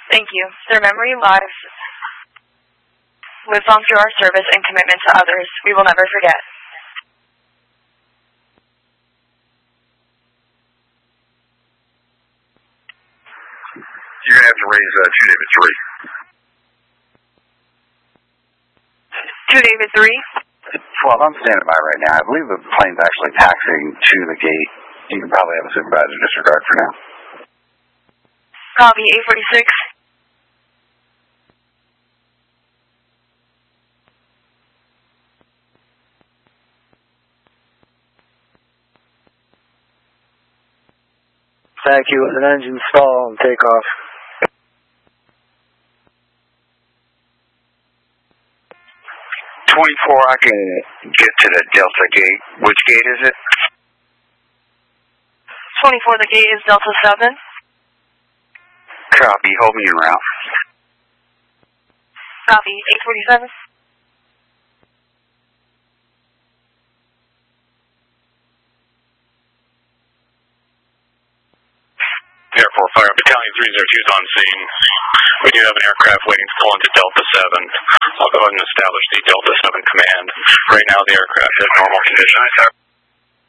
Thank you. Their memory lives on through our service and commitment to others. We will never forget. You're going to have to raise 2 David 3. 2 David 3? Well, I'm standing by right now. I believe the plane's actually taxiing to the gate. You can probably have a supervisor disregard for now. Copy, 846. Thank you. An engine stall and takeoff. 24, I can get to the Delta gate. Which gate is it? 24, the gate is Delta 7. Copy. Hold me around. Copy, 847. Air Force Fire Battalion 302 is on scene. We do have an aircraft waiting to pull into Delta 7. I'll go ahead and establish the Delta 7 command. Right now the aircraft is normal conditions.